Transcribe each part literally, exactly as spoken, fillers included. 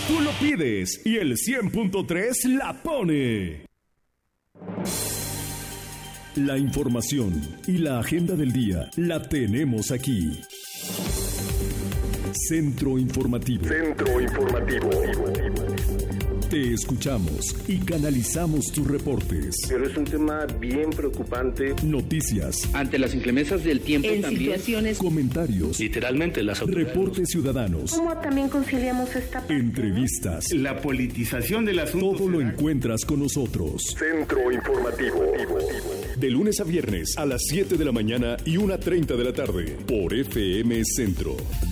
Tú lo pides y el cien punto tres la pone. La información y la agenda del día la tenemos aquí. Centro Informativo. Centro Informativo. Te escuchamos y canalizamos tus reportes. Pero es un tema bien preocupante. Noticias. Ante las inclemencias del tiempo en también. Situaciones. Comentarios. Literalmente las autoridades. Reportes ciudadanos. ¿Cómo también conciliamos esta parte? Entrevistas. La politización del asunto. Todo lo encuentras con nosotros. Centro Informativo. De lunes a viernes a las siete de la mañana y una treinta de la tarde por F M Centro.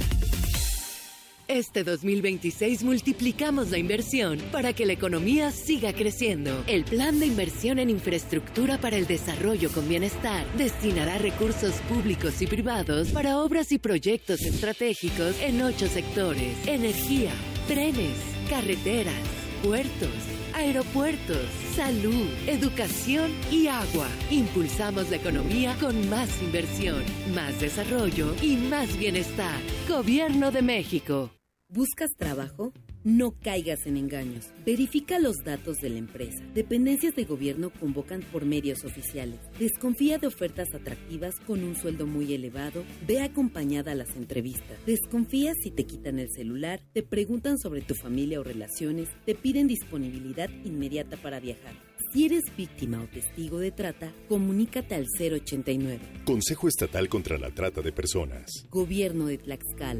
Este dos mil veintiséis multiplicamos la inversión para que la economía siga creciendo. El Plan de Inversión en Infraestructura para el Desarrollo con Bienestar destinará recursos públicos y privados para obras y proyectos estratégicos en ocho sectores: energía, trenes, carreteras, puertos, aeropuertos, salud, educación y agua. Impulsamos la economía con más inversión, más desarrollo y más bienestar. Gobierno de México. ¿Buscas trabajo? No caigas en engaños. Verifica los datos de la empresa. Dependencias de gobierno convocan por medios oficiales. Desconfía de ofertas atractivas con un sueldo muy elevado. Ve acompañada a las entrevistas. Desconfía si te quitan el celular, te preguntan sobre tu familia o relaciones, te piden disponibilidad inmediata para viajar. Si eres víctima o testigo de trata, comunícate al cero ochenta y nueve. Consejo Estatal contra la Trata de Personas. Gobierno de Tlaxcala.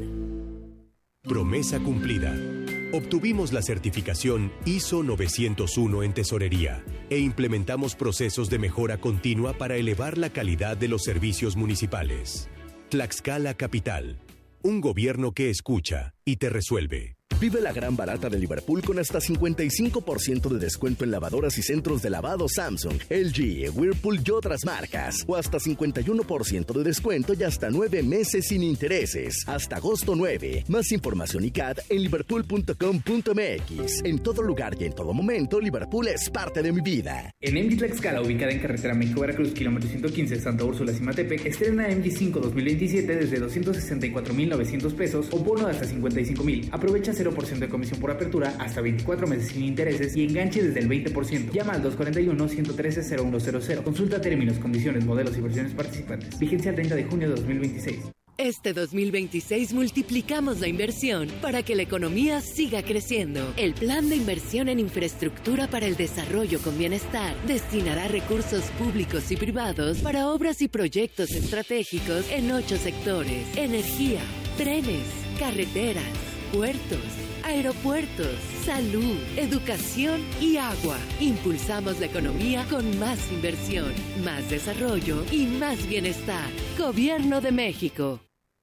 Promesa cumplida. Obtuvimos la certificación I S O novecientos uno en tesorería e implementamos procesos de mejora continua para elevar la calidad de los servicios municipales. Tlaxcala Capital. Un gobierno que escucha y te resuelve. Vive la gran barata de Liverpool con hasta cincuenta y cinco por ciento de descuento en lavadoras y centros de lavado Samsung, L G, Whirlpool y otras marcas. O hasta cincuenta y uno por ciento de descuento y hasta nueve meses sin intereses. Hasta agosto nueve. Más información y C A D en liverpool punto com punto m x. En todo lugar y en todo momento, Liverpool es parte de mi vida. En M G Tlaxcala, ubicada en carretera México-Veracruz, kilómetro ciento quince, Santa Úrsula, Cimatepec, estrena M G cinco dos mil veintisiete desde doscientos sesenta y cuatro mil novecientos pesos o bono de hasta cincuenta y cinco mil. Aprovecha cero por ciento de comisión por apertura, hasta veinticuatro meses sin intereses y enganche desde el veinte por ciento. Llama al dos cuatro uno, uno uno tres, cero uno cero cero. Consulta términos, condiciones, modelos y versiones participantes. Vigencia el treinta de junio de dos mil veintiséis. Este dos mil veintiséis multiplicamos la inversión para que la economía siga creciendo. El Plan de Inversión en Infraestructura para el Desarrollo con Bienestar destinará recursos públicos y privados para obras y proyectos estratégicos en ocho sectores: energía, trenes, carreteras, puertos, aeropuertos, salud, educación y agua. Impulsamos la economía con más inversión, más desarrollo y más bienestar. Gobierno de México.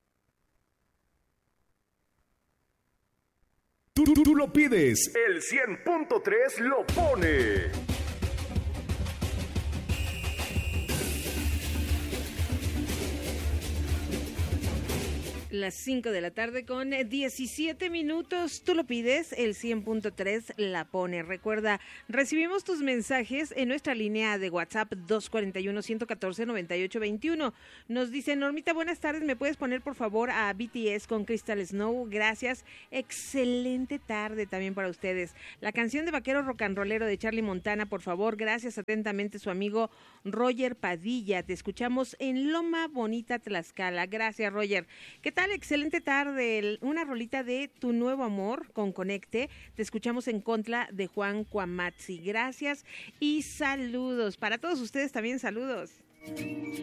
Tú, tú, tú lo pides, el cien punto tres lo pone. Las cinco de la tarde con diecisiete minutos. Tú lo pides, el cien punto tres la pone. Recuerda, recibimos tus mensajes en nuestra línea de WhatsApp dos cuatro uno, uno uno cuatro, nueve ocho dos uno. Nos dice: Normita, buenas tardes, ¿me puedes poner por favor a B T S con Crystal Snow? Gracias, excelente tarde también para ustedes. La canción de Vaquero Rock and Rollero de Charlie Montana, por favor. Gracias, atentamente su amigo Roger Padilla. Te escuchamos en Loma Bonita, Tlaxcala. Gracias, Roger. ¿Qué tal? Excelente tarde. Una rolita de Tu Nuevo Amor con Conecte. Te escuchamos en Contra de Juan Cuamatzi. Gracias y saludos. Para todos ustedes también saludos.